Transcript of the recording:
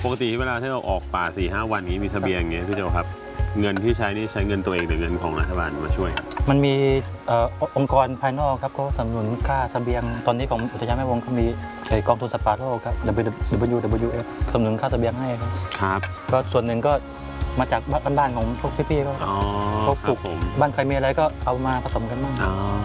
ปกติเวลาที่เราออกป่า 4-5 วันนี้มีเสบียงอย่างเงี้ยพี่โจครับเงินที่ใช้นี่ใช้เงินตัวเองหรือเงินของรัฐบาลมาช่วยมันมีองค์กรภายนอกครับเขาสนับสนุนค่าเสบียงตอนนี้ของอุทยานแม่วงก็มีกองทุนสัตว์ป่าโลกครับ WWF สนับสนุนค่าเสบียงให้ครับก็ส่วนหนึ่งก็มาจากบ้านของพวกพี่ๆก็พวกปลูกบ้านใครมีอะไรก็เอามาผสมกันบ้าง